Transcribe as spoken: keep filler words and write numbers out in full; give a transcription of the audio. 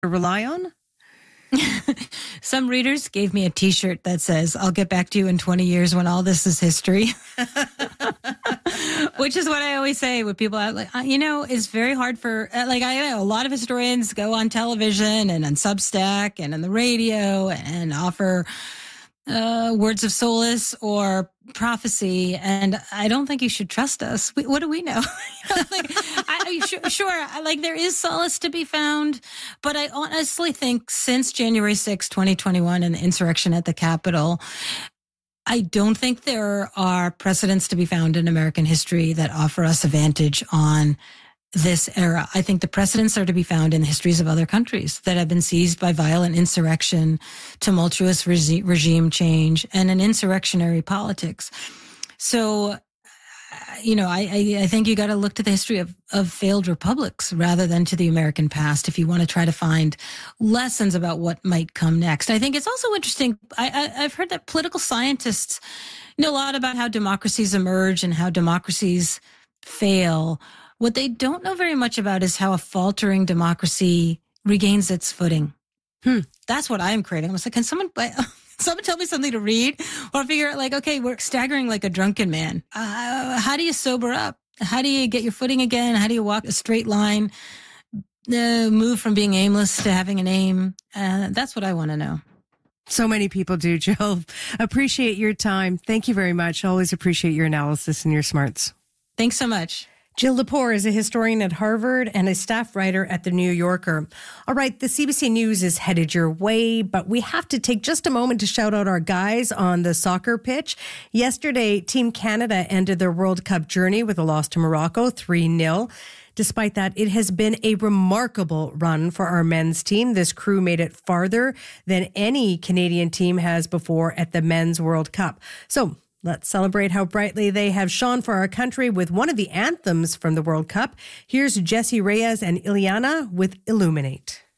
rely on? Some readers gave me a T-shirt that says, I'll get back to you in twenty years when all this is history. Which is what I always say with people. Like, you know, it's very hard for, like, I know a lot of historians go on television and on Substack and on the radio and offer uh, words of solace or prophecy. And I don't think you should trust us. We, what do we know? You know, like, I, sure, sure, like there is solace to be found. But I honestly think since January sixth, twenty twenty-one and the insurrection at the Capitol, I don't think there are precedents to be found in American history that offer us a vantage on this era. I think the precedents are to be found in the histories of other countries that have been seized by violent insurrection, tumultuous regi- regime change, and an insurrectionary politics. So, you know, I, I, I think you got to look to the history of, of failed republics rather than to the American past if you want to try to find lessons about what might come next. I think it's also interesting. I, I, I've heard that political scientists know a lot about how democracies emerge and how democracies fail. What they don't know very much about is how a faltering democracy regains its footing. Hmm. That's what I'm creating. I was like, can someone, someone tell me something to read or figure out like, okay, we're staggering like a drunken man. Uh, how do you sober up? How do you get your footing again? How do you walk a straight line, uh, move from being aimless to having an aim? Uh, that's what I want to know. So many people do, Jill. Appreciate your time. Thank you very much. Always appreciate your analysis and your smarts. Thanks so much. Jill Lepore is a historian at Harvard and a staff writer at The New Yorker. All right, the C B C News is headed your way, but we have to take just a moment to shout out our guys on the soccer pitch. Yesterday, Team Canada ended their World Cup journey with a loss to Morocco, three nil. Despite that, it has been a remarkable run for our men's team. This crew made it farther than any Canadian team has before at the Men's World Cup. So, let's celebrate how brightly they have shone for our country with one of the anthems from the World Cup. Here's Jesse Reyes and Ileana with Illuminate.